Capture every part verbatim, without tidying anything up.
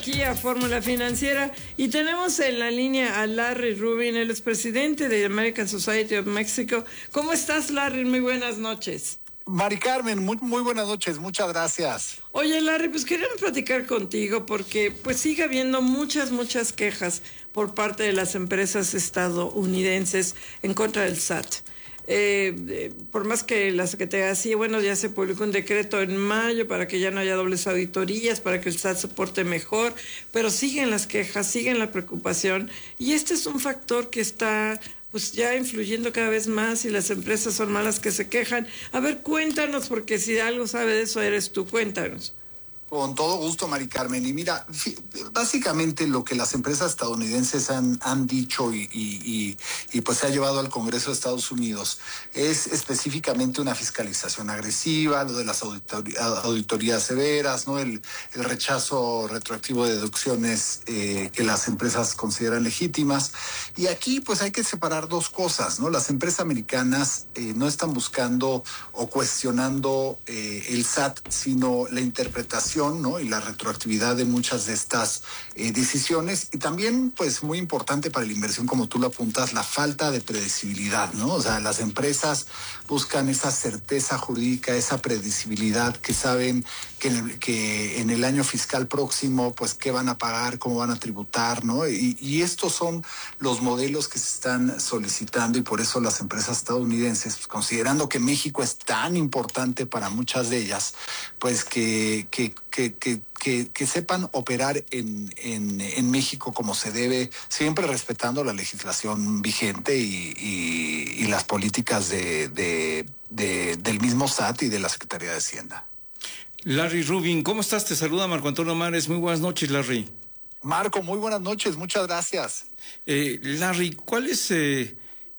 Aquí a Fórmula Financiera y tenemos en la línea a Larry Rubin, él es presidente de American Society of Mexico. ¿Cómo estás, Larry? Muy buenas noches. Mari Carmen, muy, muy buenas noches, muchas gracias. Oye, Larry, pues queríamos platicar contigo porque pues sigue habiendo muchas, muchas quejas por parte de las empresas estadounidenses en contra del S A T. Eh, eh, por más que la Secretaría decía, bueno, ya se publicó un decreto en mayo para que ya no haya dobles auditorías, para que el S A T se porte mejor, pero siguen las quejas, siguen la preocupación, y este es un factor que está pues ya influyendo cada vez más y las empresas son malas que se quejan. A ver, cuéntanos, porque si algo sabe de eso eres tú, cuéntanos. Con todo gusto, Mari Carmen. Y mira, básicamente lo que las empresas estadounidenses han, han dicho y, y, y, y pues se ha llevado al Congreso de Estados Unidos es específicamente una fiscalización agresiva, lo de las auditorías, auditorías severas, ¿no? El, el rechazo retroactivo de deducciones eh, que las empresas consideran legítimas. Y aquí pues hay que separar dos cosas, ¿no? Las empresas americanas eh, no están buscando o cuestionando eh, el S A T, sino la interpretación, ¿no? Y la retroactividad de muchas de estas eh, decisiones, y también pues muy importante para la inversión, como tú lo apuntas, la falta de predecibilidad, ¿no? O sea, las empresas buscan esa certeza jurídica, esa predecibilidad, que saben que en el, que en el año fiscal próximo pues qué van a pagar, cómo van a tributar, ¿no? Y, y estos son los modelos que se están solicitando, y por eso las empresas estadounidenses, pues, considerando que México es tan importante para muchas de ellas, pues que que Que, que, que, que sepan operar en, en, en México como se debe, siempre respetando la legislación vigente y, y, y las políticas de, de, de, del mismo S A T y de la Secretaría de Hacienda. Larry Rubin, ¿cómo estás? Te saluda Marco Antonio Mares. Muy buenas noches, Larry. Marco, muy buenas noches, muchas gracias. Eh, Larry, ¿cuál es eh,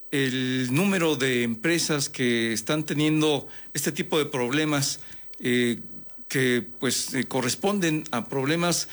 el número de empresas que están teniendo este tipo de problemas eh, que pues eh, corresponden a problemas,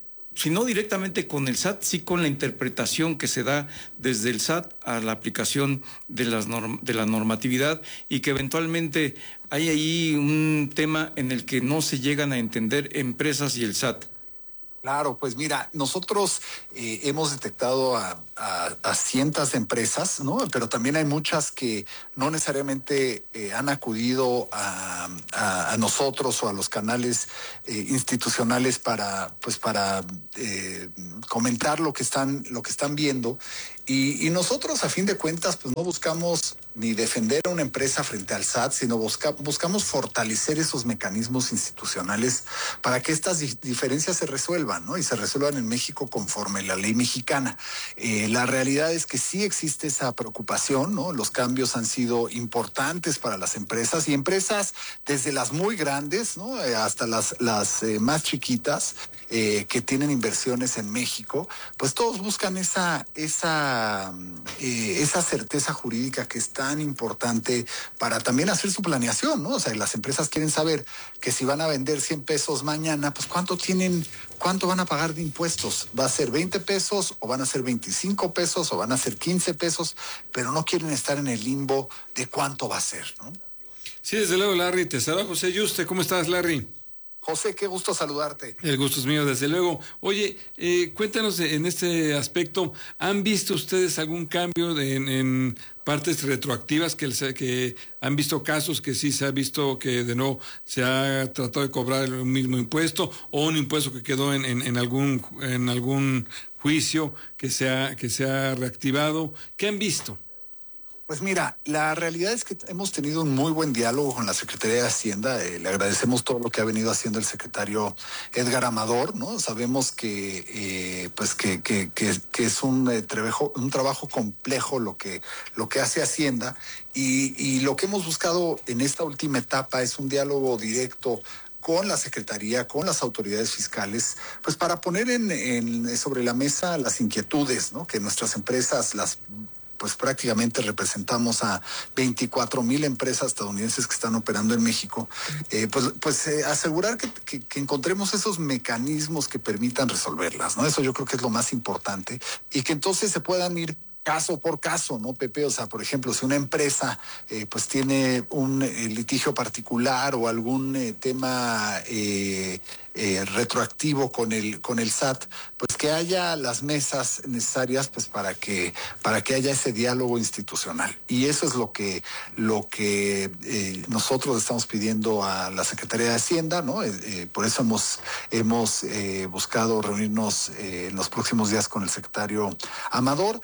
si no directamente con el S A T, sí con la interpretación que se da desde el S A T a la aplicación de, las norm de la normatividad, y que eventualmente hay ahí un tema en el que no se llegan a entender empresas y el S A T? Claro, pues mira, nosotros eh, hemos detectado a, a, a cientos de empresas, ¿no? Pero también hay muchas que no necesariamente eh, han acudido a, a, a nosotros o a los canales eh, institucionales para, pues, para eh, comentar lo que están, lo que están viendo. Y, y nosotros, a fin de cuentas, pues no buscamos ni defender a una empresa frente al S A T, sino busca, buscamos fortalecer esos mecanismos institucionales para que estas di diferencias se resuelvan, ¿no? Y se resuelvan en México conforme la ley mexicana. Eh, la realidad es que sí existe esa preocupación, ¿no? Los cambios han sido importantes para las empresas, y empresas desde las muy grandes, ¿no? Eh, hasta las, las eh, más chiquitas, eh, que tienen inversiones en México, pues todos buscan esa, esa, eh, esa certeza jurídica que es tan importante para también hacer su planeación, ¿no? O sea, las empresas quieren saber que si van a vender cien pesos mañana, pues cuánto tienen, cuánto van a pagar de impuestos. ¿Va a ser veinte pesos o van a ser veinticinco pesos o van a ser quince pesos? Pero no quieren estar en el limbo de cuánto va a ser, ¿no? Sí, desde luego, Larry. Te saluda José Yuste. ¿Cómo estás, Larry? José, qué gusto saludarte. El gusto es mío, desde luego. Oye, eh, cuéntanos en este aspecto, ¿han visto ustedes algún cambio de, en, en partes retroactivas que, que han visto casos que sí se ha visto que de nuevo se ha tratado de cobrar el mismo impuesto, o un impuesto que quedó en, en, en algún en algún juicio que se ha, que se ha reactivado? ¿Qué han visto? Pues mira, la realidad es que hemos tenido un muy buen diálogo con la Secretaría de Hacienda. Eh, le agradecemos todo lo que ha venido haciendo el secretario Edgar Amador, ¿no? Sabemos que eh, pues que, que, que, que es un, eh, trabajo, un trabajo complejo lo que, lo que hace Hacienda, y, y lo que hemos buscado en esta última etapa es un diálogo directo con la Secretaría, con las autoridades fiscales, pues para poner en, en, sobre la mesa las inquietudes, ¿no? Que nuestras empresas, las pues prácticamente representamos a veinticuatro mil empresas estadounidenses que están operando en México, eh, pues, pues eh, asegurar que, que, que encontremos esos mecanismos que permitan resolverlas, ¿no? Eso yo creo que es lo más importante, y que entonces se puedan ir caso por caso, ¿no, Pepe? O sea, por ejemplo, si una empresa eh, pues tiene un eh, litigio particular o algún eh, tema eh, eh, retroactivo con el, con el S A T, pues que haya las mesas necesarias pues para que, para que haya ese diálogo institucional. Y eso es lo que, lo que eh, nosotros estamos pidiendo a la Secretaría de Hacienda, ¿no? Eh, eh, por eso hemos, hemos eh, buscado reunirnos eh, en los próximos días con el secretario Amador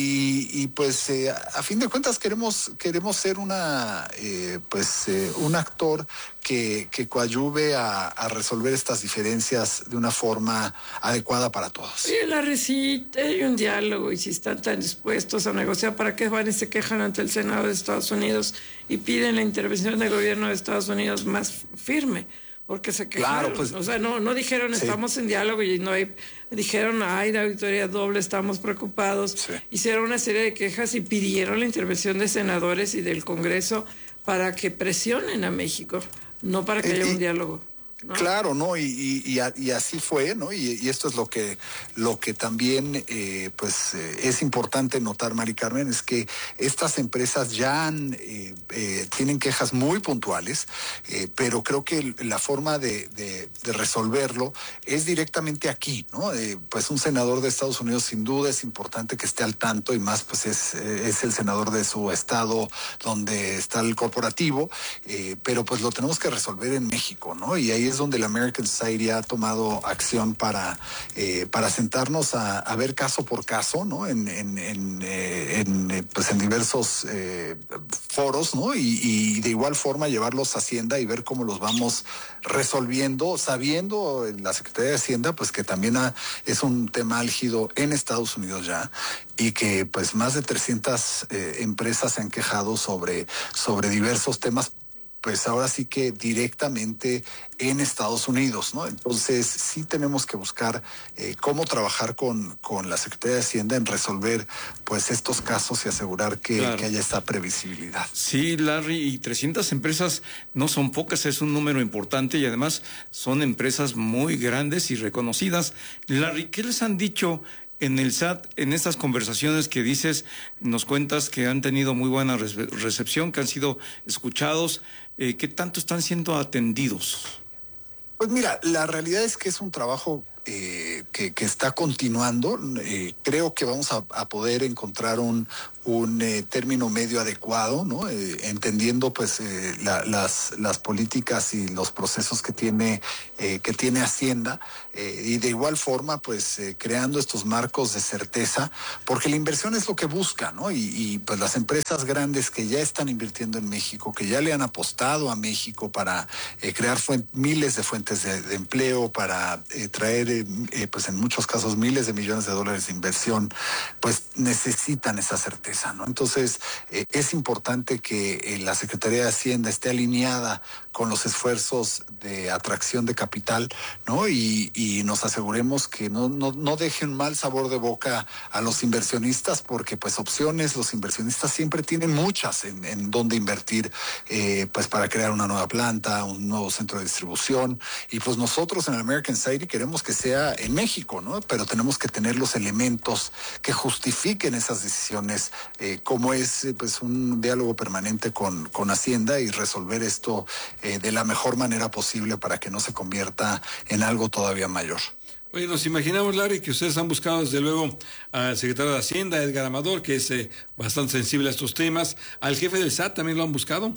y, y pues eh, a fin de cuentas queremos, queremos ser una, eh, pues eh, un actor que, que coadyuve a, a resolver estas diferencias de una forma adecuada para todos. Oye, Larry, sí, hay un diálogo y si están tan dispuestos a negociar, ¿para qué van y se quejan ante el Senado de Estados Unidos y piden la intervención del gobierno de Estados Unidos más firme? Porque se quejaron. Claro, pues, o sea, no, no dijeron sí. estamos en diálogo y no hay, dijeron hay de auditoría doble, estamos preocupados. Sí. Hicieron una serie de quejas y pidieron la intervención de senadores y del Congreso para que presionen a México, no para que y, haya un y, diálogo. ¿no? Claro, ¿no? Y, y, y, a, y así fue, ¿no? Y, y esto es lo que, lo que también eh, pues eh, es importante notar, Mari Carmen, es que estas empresas ya han, eh, eh, tienen quejas muy puntuales, eh, pero creo que la forma de, de, de resolverlo es directamente aquí, ¿no? Eh, pues un senador de Estados Unidos sin duda es importante que esté al tanto y más pues es, es el senador de su estado donde está el corporativo, eh, pero pues lo tenemos que resolver en México, ¿no? Y ahí es donde la American Society ha tomado acción para, eh, para sentarnos a, a ver caso por caso, ¿no? En, en, en, eh, en, pues en diversos eh, foros, ¿no? Y, y de igual forma llevarlos a Hacienda y ver cómo los vamos resolviendo, sabiendo en la Secretaría de Hacienda, pues que también ha, es un tema álgido en Estados Unidos ya y que pues más de trescientas eh, empresas se han quejado sobre, sobre diversos temas, pues ahora sí que directamente en Estados Unidos, ¿no? Entonces sí tenemos que buscar eh, cómo trabajar con, con la Secretaría de Hacienda en resolver pues estos casos y asegurar que, claro. que haya esta previsibilidad. Sí, Larry, y trescientas empresas no son pocas, es un número importante y además son empresas muy grandes y reconocidas. Larry, ¿qué les han dicho en el S A T, en estas conversaciones que dices, nos cuentas que han tenido muy buena recepción, que han sido escuchados? Eh, ¿Qué tanto están siendo atendidos? Pues mira, la realidad es que es un trabajo eh, que, que está continuando. Eh, creo que vamos a, a poder encontrar un, un eh, término medio adecuado, ¿no? Eh, entendiendo pues eh, la, las, las políticas y los procesos que tiene, eh, que tiene Hacienda eh, y de igual forma pues eh, creando estos marcos de certeza, porque la inversión es lo que busca, ¿no? Y, y pues las empresas grandes que ya están invirtiendo en México, que ya le han apostado a México para eh, crear miles de fuentes de, de empleo, para eh, traer eh, eh, pues en muchos casos miles de millones de dólares de inversión, pues necesitan esa certeza, ¿no? Entonces, eh, es importante que eh, la Secretaría de Hacienda esté alineada con los esfuerzos de atracción de capital, ¿no? Y, y nos aseguremos que no, no, no dejen mal sabor de boca a los inversionistas, porque pues opciones, los inversionistas siempre tienen muchas en, en dónde invertir, eh, pues para crear una nueva planta, un nuevo centro de distribución, y pues nosotros en el American Society queremos que sea en México, ¿no? Pero tenemos que tener los elementos que justifiquen esas decisiones, eh, como es eh, pues un diálogo permanente con, con Hacienda y resolver esto eh, de la mejor manera posible para que no se convierta en algo todavía mayor. Oye, nos imaginamos, Larry, que ustedes han buscado desde luego al secretario de Hacienda, Edgar Amador, que es eh, bastante sensible a estos temas. ¿Al jefe del S A T también lo han buscado?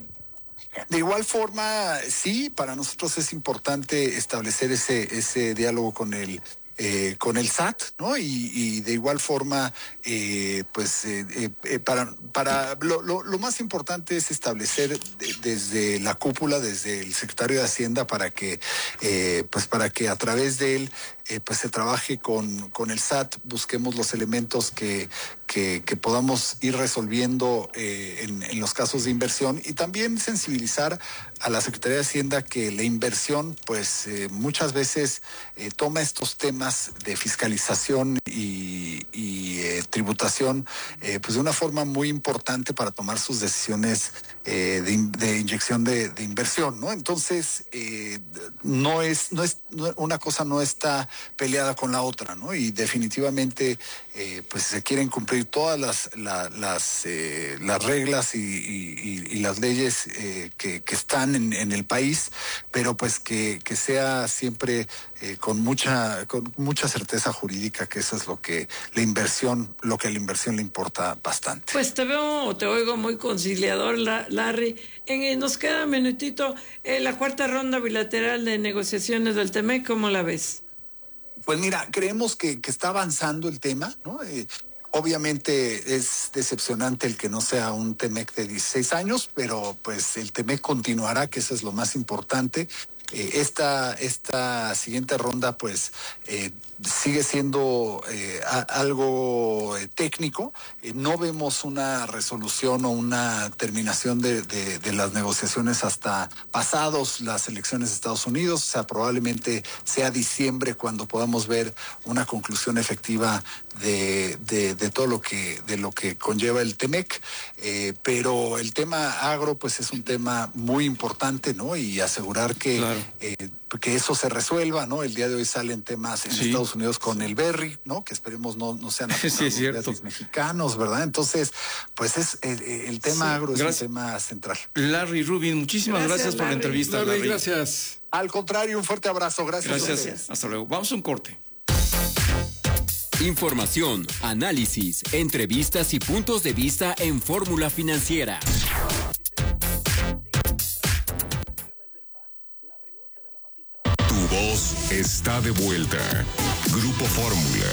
De igual forma, sí, para nosotros es importante establecer ese, ese diálogo con el Eh, con el S A T, ¿no? Y, y de igual forma, eh, pues eh, eh, para, para lo, lo, lo más importante es establecer de, desde la cúpula, desde el secretario de Hacienda, para que, eh, pues para que a través de él eh, pues se trabaje con, con el S A T, busquemos los elementos que, que, que podamos ir resolviendo eh, en, en los casos de inversión y también sensibilizar a la Secretaría de Hacienda que la inversión, pues eh, muchas veces eh, toma estos temas de fiscalización y, y eh, tributación, eh, pues de una forma muy importante para tomar sus decisiones eh, de, de inyección de, de inversión, ¿no? Entonces, eh, no es, no es, no, una cosa no está peleada con la otra, ¿no? Y definitivamente, eh, pues se quieren cumplir todas las, la, las, eh, las reglas y, y, y las leyes eh, que, que están en, en el país, pero pues que, que sea siempre eh, con mucha, con mucha certeza jurídica, que eso es lo que la inversión, lo que a la inversión le importa bastante. Pues te veo, te oigo muy conciliador, Larry. En, nos queda un minutito, eh, la cuarta ronda bilateral de negociaciones del T M E C, ¿cómo la ves? Pues mira, creemos que, que está avanzando el tema, ¿no? Eh, obviamente es decepcionante el que no sea un T M E C de dieciséis años, pero pues el T M E C continuará, que eso es lo más importante. Eh, esta, esta siguiente ronda pues eh, sigue siendo eh, a, algo eh, técnico. Eh, no vemos una resolución o una terminación de, de, de las negociaciones hasta pasados las elecciones de Estados Unidos. O sea, probablemente sea diciembre cuando podamos ver una conclusión efectiva de, de, de todo lo que, de lo que conlleva el T M E C. Eh, pero el tema agro pues es un tema muy importante, ¿no? Y asegurar que claro. Eh, que eso se resuelva, ¿no? El día de hoy salen temas en sí. Estados Unidos con el berry, ¿no? Que esperemos no, no sean afectados sí, los mexicanos, ¿verdad? Entonces, pues es el, el tema sí. agro es gracias. Un tema central. Larry Rubin, muchísimas gracias, gracias por Larry. La entrevista, Larry, Larry. Gracias. Al contrario, un fuerte abrazo. Gracias. Gracias. Hasta luego. Vamos a un corte. Información, análisis, entrevistas y puntos de vista en Fórmula Financiera. Tu voz está de vuelta. Grupo Fórmula.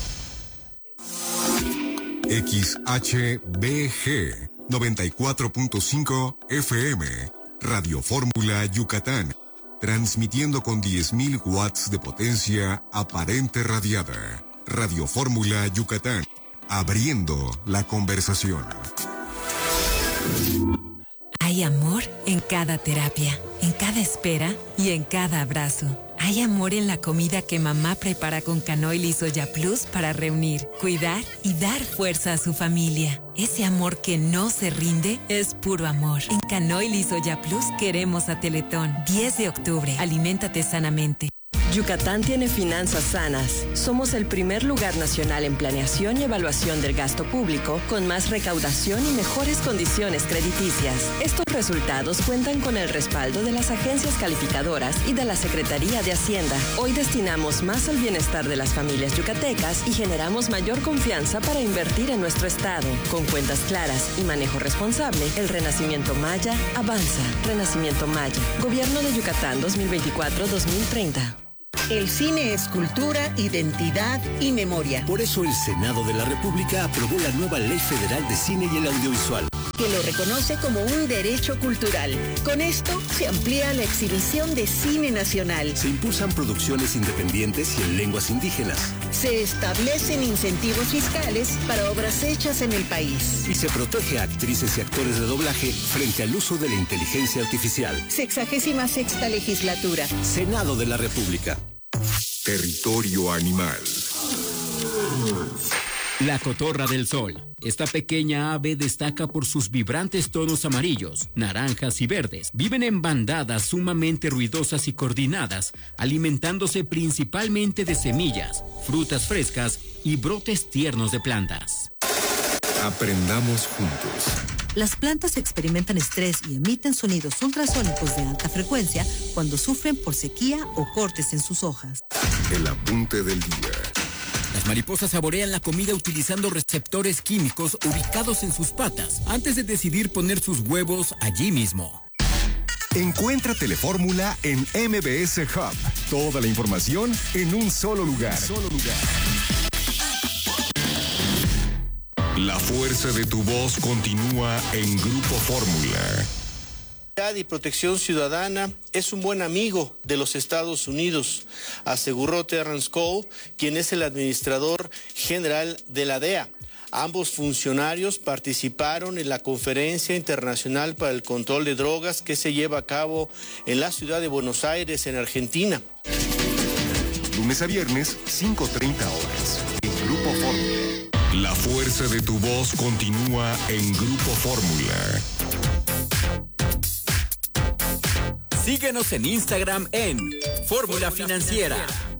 X H B G noventa y cuatro punto cinco F M. Radio Fórmula Yucatán. Transmitiendo con diez mil watts de potencia aparente radiada. Radio Fórmula Yucatán. Abriendo la conversación. Hay amor en cada terapia, en cada espera y en cada abrazo. Hay amor en la comida que mamá prepara con Canoil y Soya Plus para reunir, cuidar y dar fuerza a su familia. Ese amor que no se rinde es puro amor. En Canoil y Soya Plus queremos a Teletón. diez de octubre. Aliméntate sanamente. Yucatán tiene finanzas sanas. Somos el primer lugar nacional en planeación y evaluación del gasto público, con más recaudación y mejores condiciones crediticias. Estos resultados cuentan con el respaldo de las agencias calificadoras y de la Secretaría de Hacienda. Hoy destinamos más al bienestar de las familias yucatecas y generamos mayor confianza para invertir en nuestro estado. Con cuentas claras y manejo responsable, el Renacimiento Maya avanza. Renacimiento Maya. Gobierno de Yucatán dos mil veinticuatro a dos mil treinta. El cine es cultura, identidad y memoria. Por eso el Senado de la República aprobó la nueva Ley Federal de Cine y el Audiovisual, que lo reconoce como un derecho cultural. Con esto se amplía la exhibición de cine nacional. Se impulsan producciones independientes y en lenguas indígenas. Se establecen incentivos fiscales para obras hechas en el país. Y se protege a actrices y actores de doblaje frente al uso de la inteligencia artificial. Sexagésima sexta legislatura. Senado de la República. Territorio animal. La cotorra del sol. Esta pequeña ave destaca por sus vibrantes tonos amarillos, naranjas y verdes. Viven en bandadas sumamente ruidosas y coordinadas, alimentándose principalmente de semillas, frutas frescas y brotes tiernos de plantas. Aprendamos juntos. Las plantas experimentan estrés y emiten sonidos ultrasónicos de alta frecuencia cuando sufren por sequía o cortes en sus hojas. El apunte del día. Las mariposas saborean la comida utilizando receptores químicos ubicados en sus patas antes de decidir poner sus huevos allí mismo. Encuentra Telefórmula en M B S Hub. Toda la información en un solo lugar. Solo lugar. La fuerza de tu voz continúa en Grupo Fórmula. Y Protección Ciudadana es un buen amigo de los Estados Unidos, aseguró Terrence Cole, quien es el administrador general de la D E A. Ambos funcionarios participaron en la Conferencia Internacional para el Control de Drogas que se lleva a cabo en la ciudad de Buenos Aires, en Argentina. Lunes a viernes, cinco treinta horas, en Grupo Fórmula. La fuerza de tu voz continúa en Grupo Fórmula. Síguenos en Instagram en Fórmula Financiera.